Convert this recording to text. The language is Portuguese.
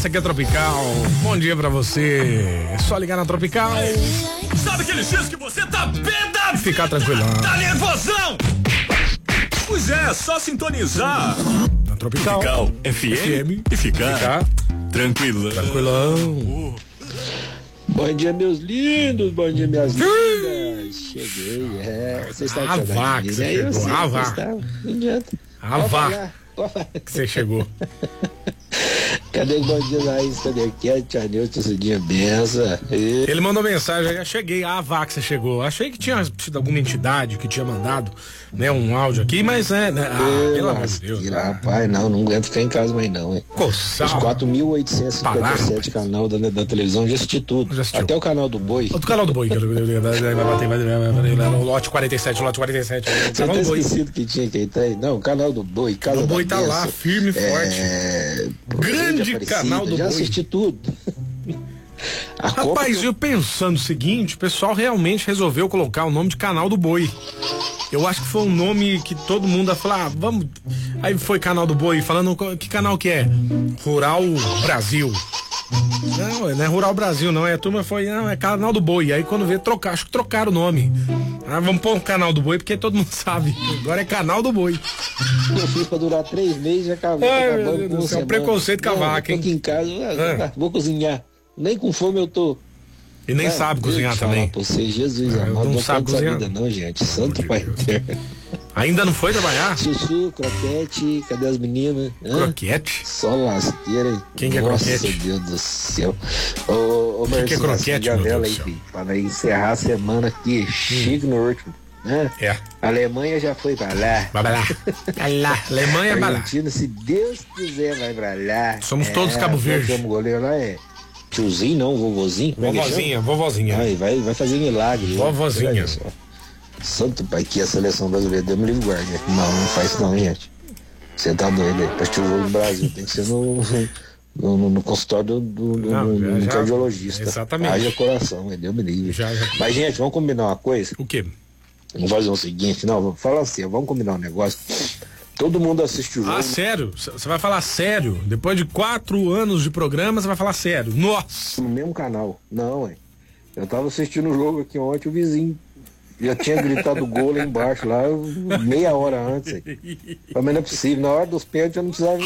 essa aqui é Tropical. Bom dia pra você. É só ligar na Tropical. Sabe aquele X que você tá pedado? Ficar tranquilão. Tá nervosão? Pois é, só sintonizar. Na Tropical. Tropical FM e ficar tranquilão. Tranquilão. Bom dia, meus lindos. Bom dia, minhas lindas. Cheguei, Vocês estão A vaca, você chegou. A vaca. Não adianta. A vaca que você chegou. Cadê o bom dia, Laís? Cadê aqui? A Tia Nilton, esse dia benção. Ele mandou mensagem aí, cheguei, a vaca você chegou. Achei que tinha tido alguma entidade que tinha mandado, né, um áudio aqui, mas pelo amor de Deus. Rapaz, não aguento ficar em casa mais não, hein? Coçal. Os 4.857 canal da televisão, já assisti tudo. Até o canal do Boi. O canal do Boi, vai bater, o lote 47. Você tá esquecido que tinha que entrar aí? Não, o canal do Boi, Casa o Boi da tá Benção, lá, firme e forte. Grande canal do já Boi. assisti tudo. Rapaz, eu pensando o seguinte, o pessoal realmente resolveu colocar o nome de Canal do Boi. Eu acho que foi um nome que todo mundo ia falar, vamos. Aí foi Canal do Boi, falando que canal que é? Rural Brasil. Não é Rural Brasil, não. A turma foi, não, é Canal do Boi. Aí quando vê, acho que trocaram o nome. Vamos pôr um Canal do Boi, porque todo mundo sabe. Agora é Canal do Boi. Eu fiz pra durar 3 meses, já acabou. É um preconceito com a vaca, hein? Tô aqui em casa, vou cozinhar. Nem com fome eu tô. E nem sabe cozinhar também. Você, Jesus, amado, não sabe cozinhar. Vida, não, gente. Santo Pai. Ainda não foi trabalhar? Chuchu, croquete, cadê as meninas? Croquete? Só lasqueira, hein? Quem que é croquete? Nossa, Deus do céu. Ô, quem que é croquete, meu Deus do céu? Para encerrar a semana aqui, chique no último. É. A Alemanha já foi pra lá. Vai lá. Alemanha vai lá. Argentina, se Deus quiser, vai pra lá. Somos todos Cabo Verde. O goleiro lá é tiozinho, não, vovozinho. Vovozinha. Vai fazer milagre. Vovozinha. Santo Pai, que a seleção brasileira deu-me livre guarda. Não faz isso não, gente. Você tá doido aí. Pra assistir o jogo do Brasil, tem que ser no consultório do cardiologista. Exatamente. Haja coração, Deus-me livre. Mas, gente, vamos combinar uma coisa? O quê? Vamos fazer o seguinte, fala assim, vamos combinar um negócio. Todo mundo assiste o jogo. Ah, sério? Você vai falar sério? Depois de 4 anos de programa, você vai falar sério? Nossa! No mesmo canal. Não, eu tava assistindo o jogo aqui ontem, o vizinho já tinha gritado gol lá embaixo, lá, meia hora antes. Mas não é possível, na hora dos pênaltis eu não precisava